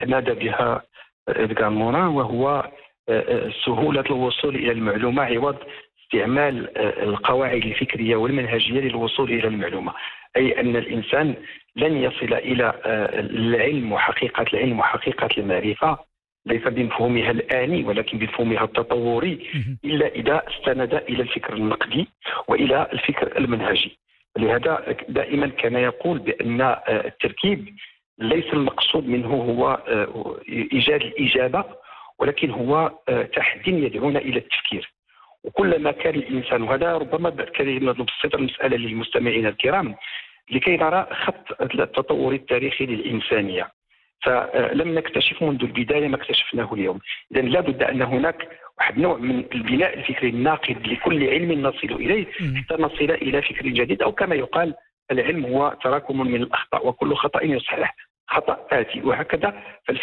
نادى بها إدغار موران، وهو سهولة الوصول إلى المعلومة عوض استعمال القواعد الفكرية والمنهجية للوصول إلى المعلومة. أي أن الإنسان لن يصل إلى العلم وحقيقة العلم وحقيقة المعرفة ليس بمفهومها الآني ولكن بمفهومها التطوري إلا إذا استند إلى الفكر النقدي وإلى الفكر المنهجي. لهذا دائما كان يقول بأن التركيب ليس المقصود منه هو إيجاد الإجابة، ولكن هو تحدي يدعونا إلى التفكير. وكلما كان الإنسان، وهذا ربما كان نبسط المسألة للمستمعين الكرام لكي نرى خط التطور التاريخي للإنسانية، فلم نكتشف منذ البداية ما اكتشفناه اليوم. إذن لا بد أن هناك واحد نوع من البناء الفكري الناقد لكل علم نصل إليه حتى نصل إلى فكر جديد، أو كما يقال العلم هو تراكم من الأخطاء وكل خطأ يصحح خطأ آتي، وهكذا.